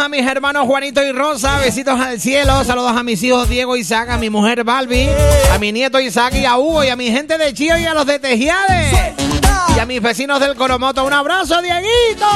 a mis hermanos Juanito y Rosa, besitos al cielo. Saludos a mis hijos Diego y Isaac, a mi mujer Balbi, a mi nieto Isaac y a Hugo, y a mi gente de Chío y a los de Tejiade. Y a mis vecinos del Coromoto, un abrazo, Dieguito.